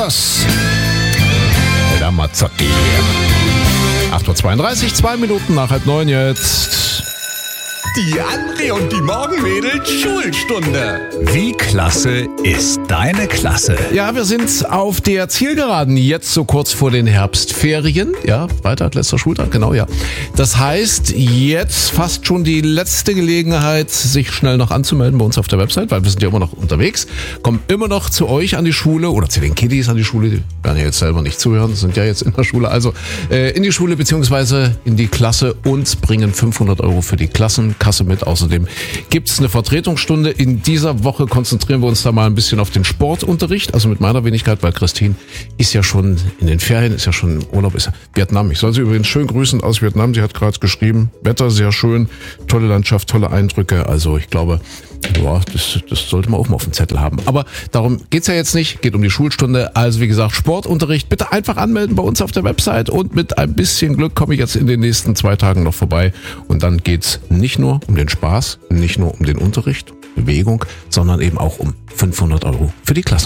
Santos. Ramazzotti. 8.32 Uhr, 2 Minuten nach 8:30 jetzt. Die André und die Morgenmädels Schulstunde. Wie klasse ist deine Klasse? Ja, wir sind auf der Zielgeraden, jetzt so kurz vor den Herbstferien. Ja, Freitag, letzter Schultag, genau, ja. Das heißt, jetzt fast schon die letzte Gelegenheit, sich schnell noch anzumelden bei uns auf der Website, weil wir sind ja immer noch unterwegs, kommen immer noch zu euch an die Schule oder zu den Kiddies an die Schule. Die werden ja jetzt selber nicht zuhören, sind ja jetzt in der Schule. Also in die Schule beziehungsweise in die Klasse und bringen 500 € für die Klassenkasse mit. Außerdem gibt's eine Vertretungsstunde. In dieser Woche konzentrieren wir uns da mal ein bisschen auf den Sportunterricht, also mit meiner Wenigkeit, weil Christine ist ja schon in den Ferien, ist ja schon im Urlaub, ist Vietnam. Ich soll sie übrigens schön grüßen aus Vietnam. Sie hat gerade geschrieben, Wetter sehr schön, tolle Landschaft, tolle Eindrücke. Also ich glaube, ja, das sollte man auch mal auf dem Zettel haben. Aber darum geht's ja jetzt nicht, geht um die Schulstunde. Also wie gesagt, Sportunterricht, bitte einfach anmelden bei uns auf der Website und mit ein bisschen Glück komme ich jetzt in den nächsten 2 Tagen noch vorbei. Und dann geht's nicht nur um den Spaß, nicht nur um den Unterricht, Bewegung, sondern eben auch um 500 € für die Klasse.